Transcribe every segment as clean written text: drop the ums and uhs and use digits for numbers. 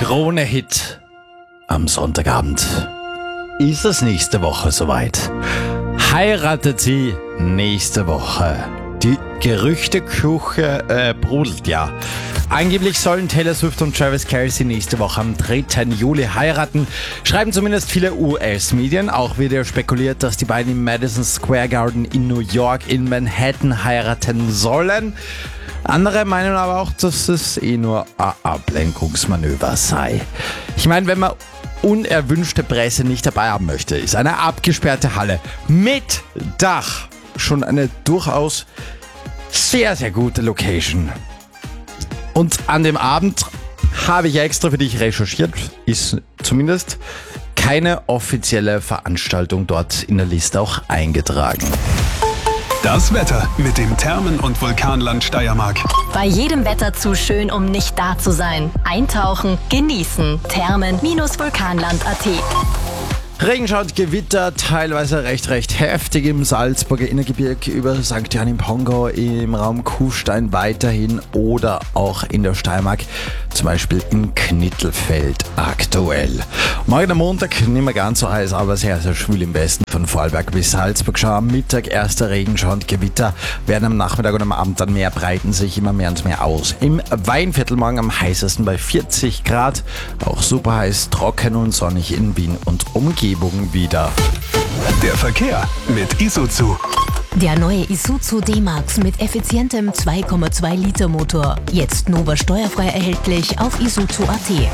Krone-Hit am Sonntagabend. Ist es nächste Woche soweit? Heiratet sie nächste Woche? Die Gerüchteküche brodelt ja. Angeblich sollen Taylor Swift und Travis Kelce nächste Woche am 3. Juli heiraten. Schreiben zumindest viele US-Medien. Auch wird ja spekuliert, dass die beiden im Madison Square Garden in New York in Manhattan heiraten sollen. Andere meinen aber auch, dass es nur ein Ablenkungsmanöver sei. Ich meine, wenn man unerwünschte Presse nicht dabei haben möchte, ist eine abgesperrte Halle mit Dach schon eine durchaus sehr, sehr gute Location. Und an dem Abend habe ich extra für dich recherchiert, ist zumindest keine offizielle Veranstaltung dort in der Liste auch eingetragen. Das Wetter mit dem Thermen- und Vulkanland Steiermark. Bei jedem Wetter zu schön, um nicht da zu sein. Eintauchen, genießen. Thermen-vulkanland.at. Regenschauer und Gewitter, teilweise recht heftig im Salzburger Innergebirge, über St. Johann im Pongau, im Raum Kufstein weiterhin oder auch in der Steiermark, zum Beispiel in Knittelfeld aktuell. Morgen am Montag nicht mehr ganz so heiß, aber sehr, sehr schwül im Westen von Vorarlberg bis Salzburg. Schon am Mittag erster Regenschauer und Gewitter, werden am Nachmittag und am Abend dann mehr, breiten sich immer mehr und mehr aus. Im Weinviertel morgen am heißesten bei 40 Grad, auch super heiß, trocken und sonnig in Wien und Umgebung wieder. Der Verkehr mit Isuzu. Der neue Isuzu D-Max mit effizientem 2,2 Liter Motor. Jetzt Nova steuerfrei erhältlich auf isuzu.at.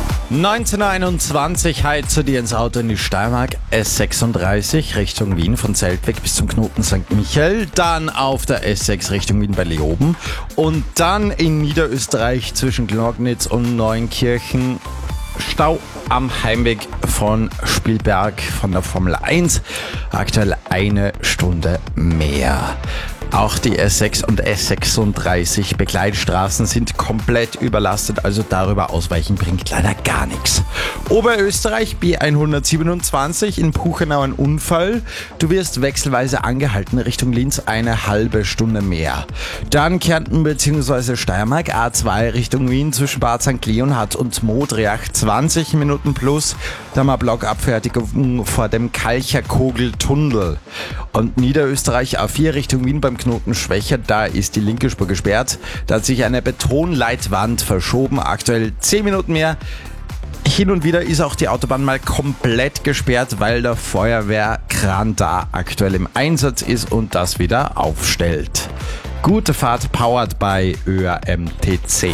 1921 heizt zu dir ins Auto in die Steiermark, S36 Richtung Wien von Zeltweg bis zum Knoten St. Michael, dann auf der S6 Richtung Wien bei Leoben und dann in Niederösterreich zwischen Glognitz und Neunkirchen Stau am Heimweg von Spielberg von der Formel 1. Aktuell eine Stunde mehr. Auch die S6 und S36 Begleitstraßen sind komplett überlastet, also darüber ausweichen bringt leider gar nichts. Oberösterreich B127 in Puchenau ein Unfall. Du wirst wechselweise angehalten Richtung Linz, eine halbe Stunde mehr. Dann Kärnten bzw. Steiermark A2 Richtung Wien zwischen Bad St. Leonhard und Modriach 20 Minuten plus. Da mal Blockabfertigung vor dem Kalcherkogeltunnel. Und Niederösterreich A4 Richtung Wien beim Knoten Schwächer, da ist die linke Spur gesperrt. Da hat sich eine Betonleitwand verschoben, aktuell 10 Minuten mehr. Hin und wieder ist auch die Autobahn mal komplett gesperrt, weil der Feuerwehrkran da aktuell im Einsatz ist und das wieder aufstellt. Gute Fahrt, powered by ÖAMTC.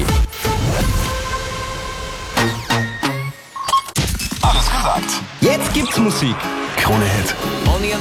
Alles gesagt. Jetzt gibt's Musik. Krone-Hit. Only other